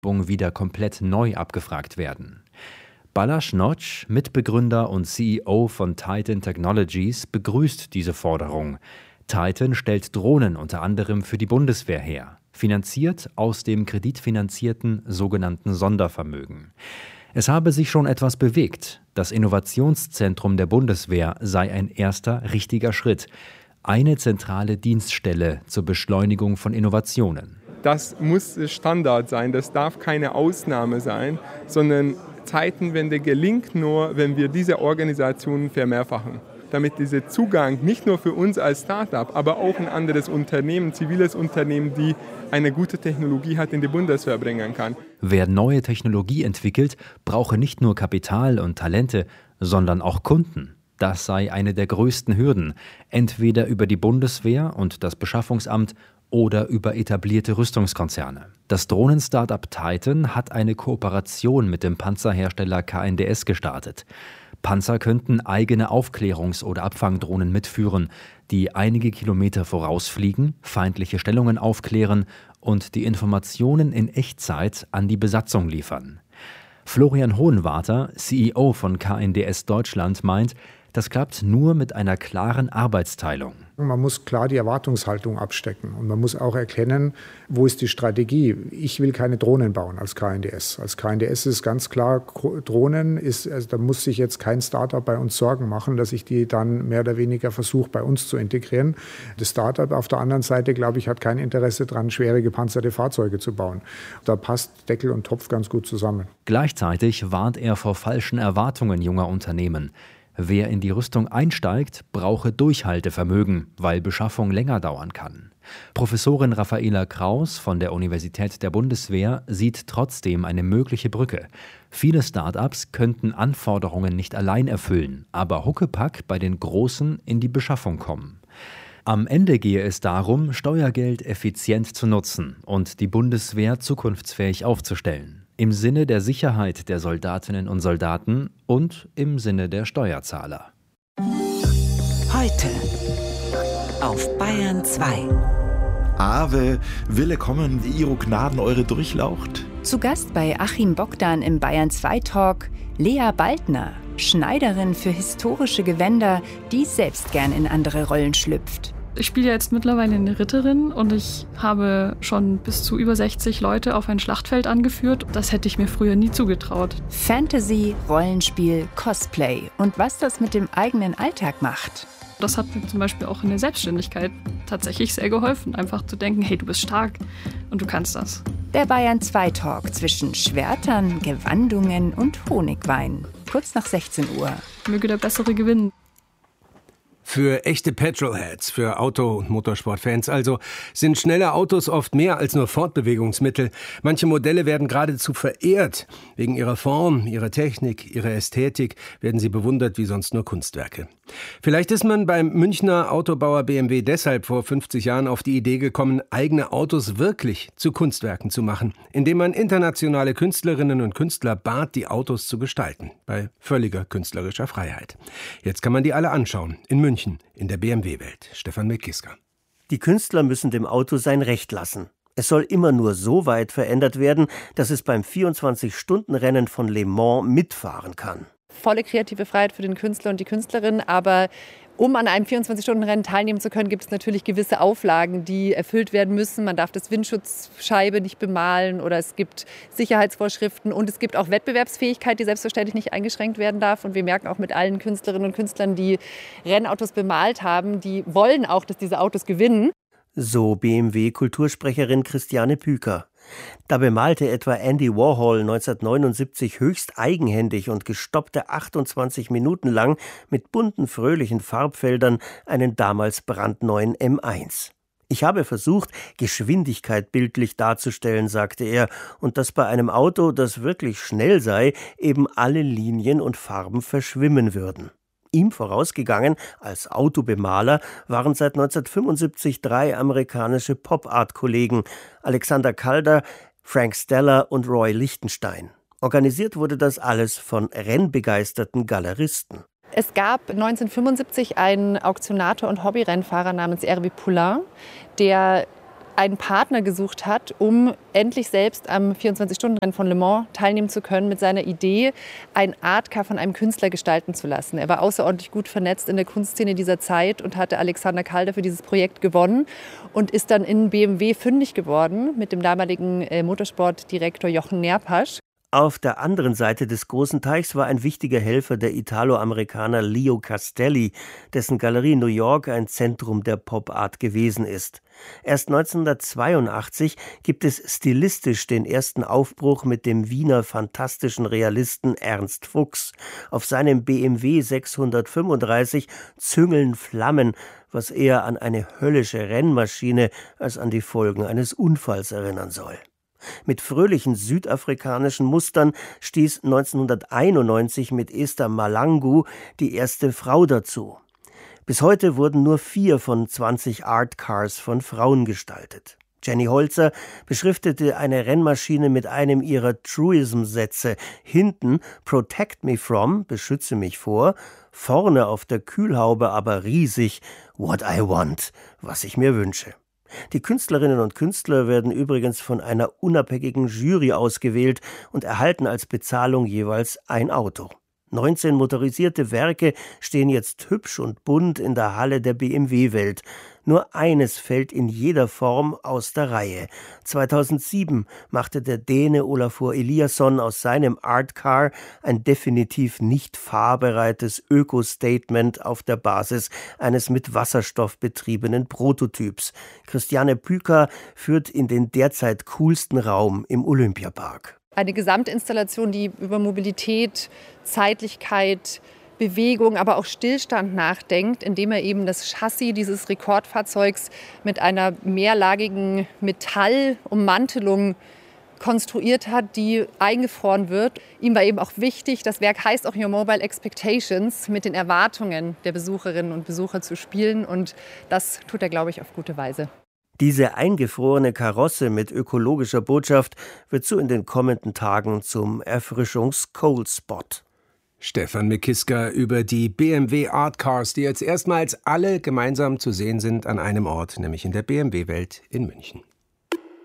wieder komplett neu abgefragt werden. Balázs Nagy, Mitbegründer und CEO von Titan Technologies, begrüßt diese Forderung. Titan stellt Drohnen unter anderem für die Bundeswehr her, finanziert aus dem kreditfinanzierten sogenannten Sondervermögen. Es habe sich schon etwas bewegt. Das Innovationszentrum der Bundeswehr sei ein erster richtiger Schritt. Eine zentrale Dienststelle zur Beschleunigung von Innovationen. Das muss Standard sein, das darf keine Ausnahme sein, sondern Zeitenwende gelingt nur, wenn wir diese Organisationen vermehrfachen. Damit dieser Zugang nicht nur für uns als Start-up, aber auch ein anderes Unternehmen, ziviles Unternehmen, die eine gute Technologie hat, in die Bundeswehr bringen kann. Wer neue Technologie entwickelt, brauche nicht nur Kapital und Talente, sondern auch Kunden. Das sei eine der größten Hürden, entweder über die Bundeswehr und das Beschaffungsamt oder über etablierte Rüstungskonzerne. Das Drohnen-Startup Titan hat eine Kooperation mit dem Panzerhersteller KNDS gestartet. Panzer könnten eigene Aufklärungs- oder Abfangdrohnen mitführen, die einige Kilometer vorausfliegen, feindliche Stellungen aufklären und die Informationen in Echtzeit an die Besatzung liefern. Florian Hohenwarter, CEO von KNDS Deutschland, meint, das klappt nur mit einer klaren Arbeitsteilung. Man muss klar die Erwartungshaltung abstecken und man muss auch erkennen, wo ist die Strategie. Ich will keine Drohnen bauen als KNDS. Als KNDS ist ganz klar, Drohnen da muss sich jetzt kein Startup bei uns Sorgen machen, dass ich die dann mehr oder weniger versuche, bei uns zu integrieren. Das Startup auf der anderen Seite, glaube ich, hat kein Interesse daran, schwere gepanzerte Fahrzeuge zu bauen. Da passt Deckel und Topf ganz gut zusammen. Gleichzeitig warnt er vor falschen Erwartungen junger Unternehmen. Wer in die Rüstung einsteigt, brauche Durchhaltevermögen, weil Beschaffung länger dauern kann. Professorin Raffaela Kraus von der Universität der Bundeswehr sieht trotzdem eine mögliche Brücke. Viele Start-ups könnten Anforderungen nicht allein erfüllen, aber huckepack bei den Großen in die Beschaffung kommen. Am Ende gehe es darum, Steuergeld effizient zu nutzen und die Bundeswehr zukunftsfähig aufzustellen. Im Sinne der Sicherheit der Soldatinnen und Soldaten und im Sinne der Steuerzahler. Heute auf Bayern 2. Ave, Wille kommen, wie Ihro Gnaden eure durchlaucht. Zu Gast bei Achim Bogdan im Bayern 2 Talk Lea Baldner, Schneiderin für historische Gewänder, die selbst gern in andere Rollen schlüpft. Ich spiele jetzt mittlerweile eine Ritterin und ich habe schon bis zu über 60 Leute auf ein Schlachtfeld angeführt. Das hätte ich mir früher nie zugetraut. Fantasy, Rollenspiel, Cosplay und was das mit dem eigenen Alltag macht. Das hat mir zum Beispiel auch in der Selbstständigkeit tatsächlich sehr geholfen, einfach zu denken, hey, du bist stark und du kannst das. Der Bayern 2 Talk zwischen Schwertern, Gewandungen und Honigwein. Kurz nach 16 Uhr. Möge der Bessere gewinnen. Für echte Petrolheads, für Auto- und Motorsportfans also, sind schnelle Autos oft mehr als nur Fortbewegungsmittel. Manche Modelle werden geradezu verehrt. Wegen ihrer Form, ihrer Technik, ihrer Ästhetik werden sie bewundert wie sonst nur Kunstwerke. Vielleicht ist man beim Münchner Autobauer BMW deshalb vor 50 Jahren auf die Idee gekommen, eigene Autos wirklich zu Kunstwerken zu machen, indem man internationale Künstlerinnen und Künstler bat, die Autos zu gestalten, bei völliger künstlerischer Freiheit. Jetzt kann man die alle anschauen, in München, in der BMW-Welt. Stefan Milkiska. Die Künstler müssen dem Auto sein Recht lassen. Es soll immer nur so weit verändert werden, dass es beim 24-Stunden-Rennen von Le Mans mitfahren kann. Volle kreative Freiheit für den Künstler und die Künstlerin, aber um an einem 24-Stunden-Rennen teilnehmen zu können, gibt es natürlich gewisse Auflagen, die erfüllt werden müssen. Man darf das Windschutzscheibe nicht bemalen oder es gibt Sicherheitsvorschriften und es gibt auch Wettbewerbsfähigkeit, die selbstverständlich nicht eingeschränkt werden darf. Und wir merken auch mit allen Künstlerinnen und Künstlern, die Rennautos bemalt haben, die wollen auch, dass diese Autos gewinnen. So BMW-Kultursprecherin Christiane Püker. Da bemalte etwa Andy Warhol 1979 höchst eigenhändig und gestoppte 28 Minuten lang mit bunten, fröhlichen Farbfeldern einen damals brandneuen M1. Ich habe versucht, Geschwindigkeit bildlich darzustellen, sagte er, und dass bei einem Auto, das wirklich schnell sei, eben alle Linien und Farben verschwimmen würden. Ihm vorausgegangen, als Autobemaler, waren seit 1975 3 amerikanische Pop-Art-Kollegen, Alexander Calder, Frank Stella und Roy Lichtenstein. Organisiert wurde das alles von rennbegeisterten Galeristen. Es gab 1975 einen Auktionator und Hobbyrennfahrer namens Hervé Poulain, der einen Partner gesucht hat, um endlich selbst am 24-Stunden-Rennen von Le Mans teilnehmen zu können, mit seiner Idee, ein Artcar von einem Künstler gestalten zu lassen. Er war außerordentlich gut vernetzt in der Kunstszene dieser Zeit und hatte Alexander Calder für dieses Projekt gewonnen und ist dann in BMW fündig geworden mit dem damaligen Motorsportdirektor Jochen Nerpasch. Auf der anderen Seite des großen Teichs war ein wichtiger Helfer der Italo-Amerikaner Leo Castelli, dessen Galerie in New York ein Zentrum der Pop-Art gewesen ist. Erst 1982 gibt es stilistisch den ersten Aufbruch mit dem Wiener fantastischen Realisten Ernst Fuchs. Auf seinem BMW 635 züngeln Flammen, was eher an eine höllische Rennmaschine als an die Folgen eines Unfalls erinnern soll. Mit fröhlichen südafrikanischen Mustern stieß 1991 mit Esther Malangu die erste Frau dazu. Bis heute wurden nur 4 von 20 Artcars von Frauen gestaltet. Jenny Holzer beschriftete eine Rennmaschine mit einem ihrer Truism-Sätze. Hinten Protect me from, beschütze mich vor, vorne auf der Kühlhaube aber riesig What I want, was ich mir wünsche. Die Künstlerinnen und Künstler werden übrigens von einer unabhängigen Jury ausgewählt und erhalten als Bezahlung jeweils ein Auto. 19 motorisierte Werke stehen jetzt hübsch und bunt in der Halle der BMW-Welt. Nur eines fällt in jeder Form aus der Reihe. 2007 machte der Däne Olafur Eliasson aus seinem Artcar ein definitiv nicht fahrbereites Öko-Statement auf der Basis eines mit Wasserstoff betriebenen Prototyps. Christiane Püker führt in den derzeit coolsten Raum im Olympiapark. Eine Gesamtinstallation, die über Mobilität, Zeitlichkeit, Bewegung, aber auch Stillstand nachdenkt, indem er eben das Chassis dieses Rekordfahrzeugs mit einer mehrlagigen Metallummantelung konstruiert hat, die eingefroren wird. Ihm war eben auch wichtig, das Werk heißt auch Your Mobile Expectations, mit den Erwartungen der Besucherinnen und Besucher zu spielen. Und das tut er, glaube ich, auf gute Weise. Diese eingefrorene Karosse mit ökologischer Botschaft wird so in den kommenden Tagen zum Erfrischungs-Cold-Spot. Stefan Mickiska über die BMW Artcars, die jetzt erstmals alle gemeinsam zu sehen sind an einem Ort, nämlich in der BMW-Welt in München.